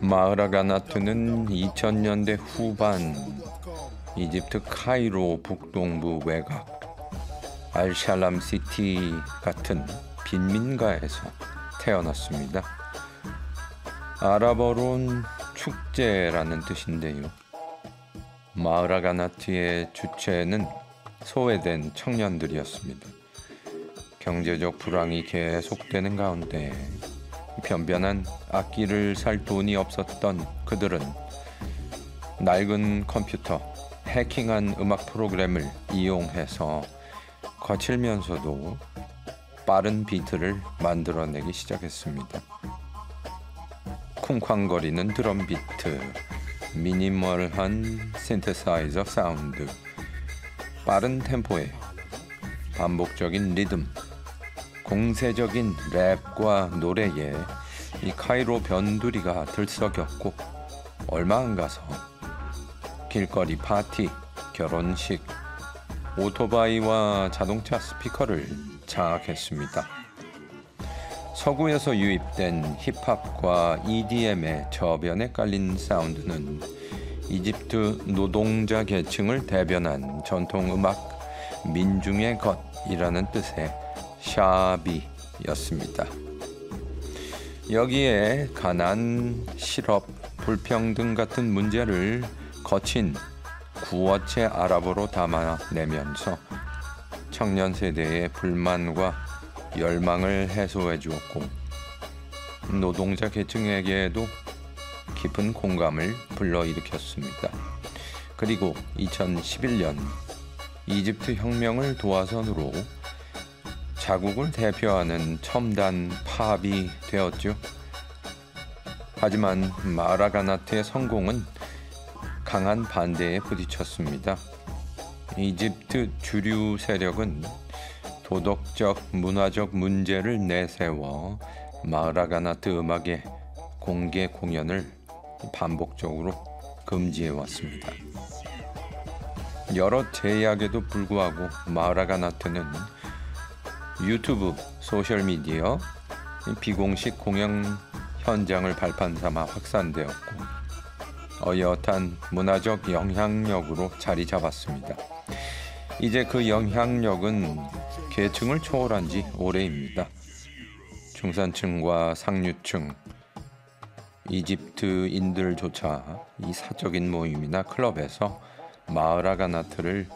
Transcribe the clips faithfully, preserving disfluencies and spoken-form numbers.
마흐라가나트는 이천 년대 후반 이집트 카이로 북동부 외곽 알샬람 시티 같은 빈민가에서 태어났습니다. 아랍어로는 축제라는 뜻인데요. 마흐라가나트의 주체는 소외된 청년들이었습니다. 경제적 불황이 계속되는 가운데 변변한 악기를 살 돈이 없었던 그들은 낡은 컴퓨터, 해킹한 음악 프로그램을 이용해서 거칠면서도 빠른 비트를 만들어내기 시작했습니다. 쿵쾅거리는 드럼 비트, 미니멀한 신테사이저 사운드, 빠른 템포의 반복적인 리듬, 공세적인 랩과 노래에 이 카이로 변두리가 들썩였고 얼마 안 가서 길거리 파티, 결혼식, 오토바이와 자동차 스피커를 장악했습니다. 서구에서 유입된 힙합과 이디엠의 저변에 깔린 사운드는 이집트 노동자 계층을 대변한 전통 음악 민중의 것이라는 뜻의 샤비였습니다. 여기에 가난, 실업, 불평등 같은 문제를 거친 구어체 아랍어로 담아내면서 청년 세대의 불만과 열망을 해소해 주었고 노동자 계층에게도 깊은 공감을 불러일으켰습니다. 그리고 이천십일 년 이집트 혁명을 도화선으로 자국을 대표하는 첨단 팝이 되었죠. 하지만 마흐라가나트의 성공은 강한 반대에 부딪혔습니다. 이집트 주류 세력은 도덕적, 문화적 문제를 내세워 마흐라가나트 음악의 공개 공연을 반복적으로 금지해 왔습니다. 여러 제약에도 불구하고 마흐라가나트는 유튜브, 소셜미디어, 비공식 공연 현장을 발판 삼아 확산되었고 어엿한 문화적 영향력으로 자리 잡았습니다. 이제 그 영향력은 계층을 초월한 지 오래입니다. 중산층과 상류층, 이집트인들조차 이 사적인 모임이나 클럽에서 마흐라가나트를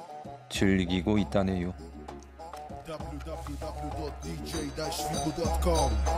즐기고 있다네요. 더블유 더블유 더블유 닷 디제이 닷 휘고 닷 컴